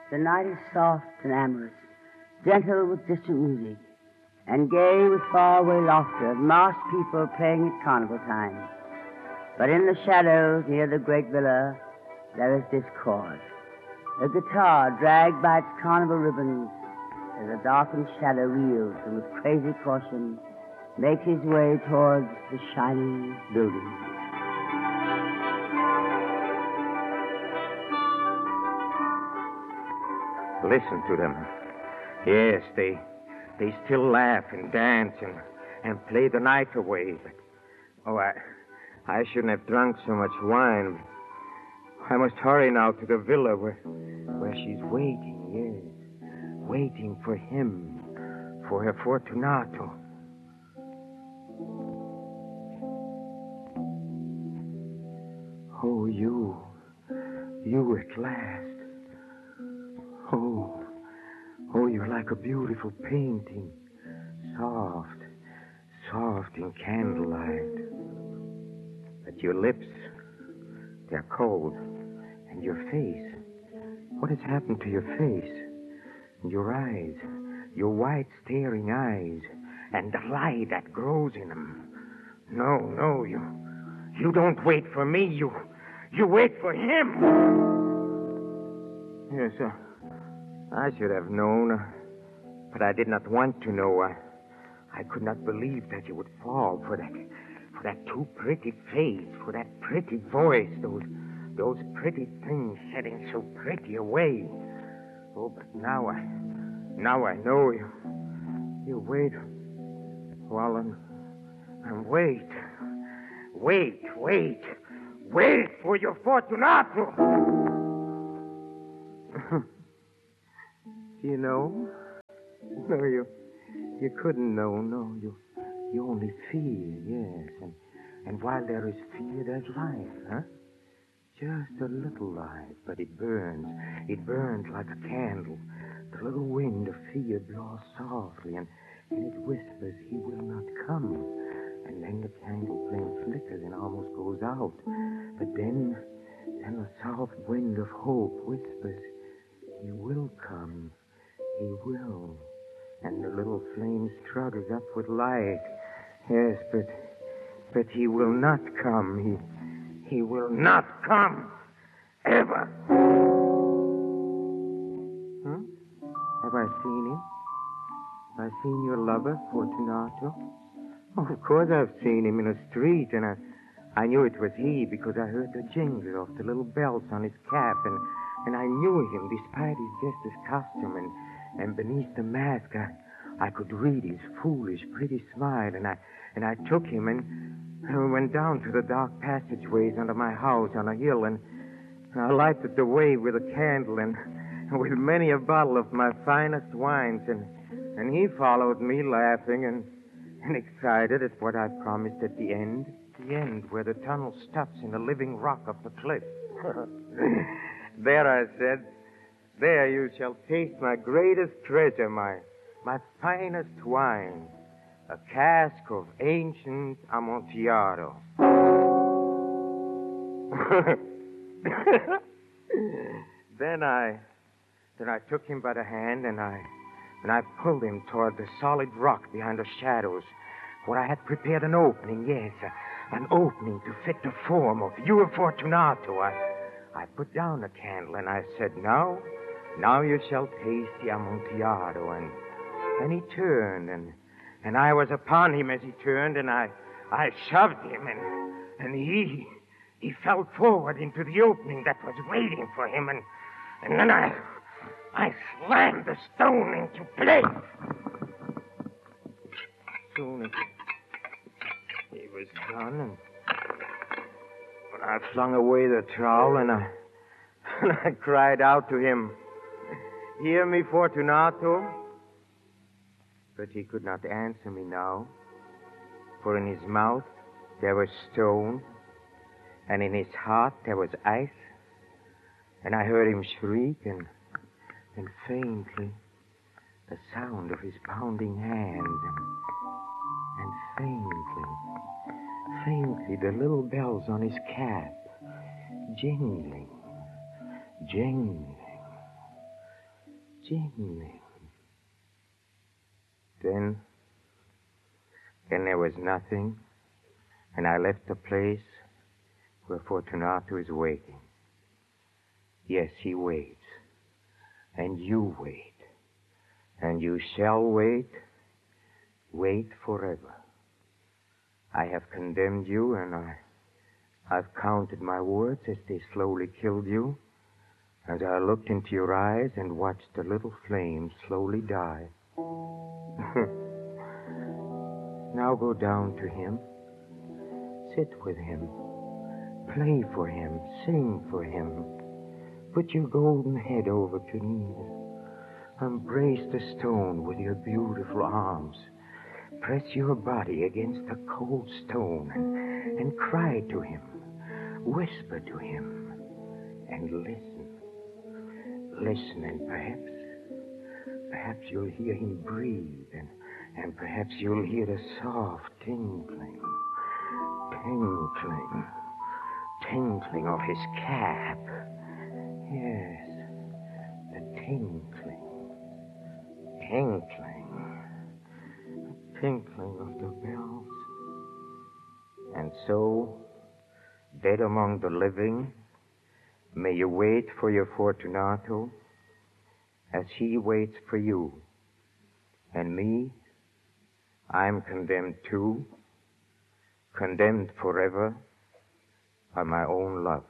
The night is soft and amorous, gentle with distant music, and gay with faraway laughter of masked people playing at carnival time. But in the shadows near the great villa, there is discord. A guitar dragged by its carnival ribbons as a darkened shadow reels and with crazy caution makes his way towards the shining building. Listen to them. Yes, they still laugh and dance and play the night away. But, I shouldn't have drunk so much wine. I must hurry now to the villa where she's waiting, yes. Waiting for him, for her Fortunato. Oh, you at last. Oh, you're like a beautiful painting, soft in candlelight. But your lips, they're cold, and your face, what has happened to your face? And your eyes, your white staring eyes, and the light that grows in them. No, you don't wait for me, you wait for him. Yes, I should have known, but I did not want to know. I could not believe that you would fall for that too pretty face, for that pretty voice, those pretty things setting so pretty away. Oh, but now I know you. You wait, Wallen, and wait for your Fortunato. Do you know? No, you couldn't know, no. You only feel, yes. And while there is fear, there's life, huh? Just a little light, but it burns. It burns like a candle. The little wind of fear blows softly, and it whispers, he will not come. And then the candle flame flickers and almost goes out. But then a soft wind of hope whispers, he will come. He will. And the little flame struggles up with light. Yes, but he will not come. He will not come. Ever. Huh? Have I seen him? Have I seen your lover, Fortunato? Oh, of course I've seen him in the street, and I knew it was he because I heard the jingle of the little bells on his cap, and I knew him despite his jester's costume, and beneath the mask I could read his foolish, pretty smile, and I took him and we went down to the dark passageways under my house on a hill, and I lighted the way with a candle and with many a bottle of my finest wines, and he followed me laughing and excited at what I promised at the end where the tunnel stops in the living rock of the cliff. There, I said, there you shall taste my greatest treasure, my finest wine, a cask of ancient Amontillado. Then I took him by the hand and I pulled him toward the solid rock behind the shadows, where I had prepared an opening, yes, an opening to fit the form of your Fortunato. I put down the candle and I said, now you shall taste the Amontillado. And he turned, and I was upon him as he turned, and I shoved him, and he fell forward into the opening that was waiting for him, and then I slammed the stone into place. Soon as he was done, and I flung away the trowel, and I cried out to him, "Hear me, Fortunato." But he could not answer me now, for in his mouth there was stone, and in his heart there was ice, and I heard him shriek, and faintly the sound of his pounding hands, and faintly the little bells on his cap, jingling. Jingling. Then there was nothing, and I left the place where Fortunato is waiting. Yes, he waits. And you wait. And you shall wait. Wait forever. I have condemned you, and I've counted my words as they slowly killed you, as I looked into your eyes and watched the little flame slowly die. Now go down to him. Sit with him. Play for him. Sing for him. Put your golden head over to kneel. Embrace the stone with your beautiful arms. Press your body against the cold stone and cry to him. Whisper to him and listen. Listen, and perhaps you'll hear him breathe, and perhaps you'll hear the soft tinkling of his cap. Yes, the tinkling of the bells. And so, dead among the living, may you wait for your Fortunato as he waits for you. And me, I'm condemned too, condemned forever by my own love.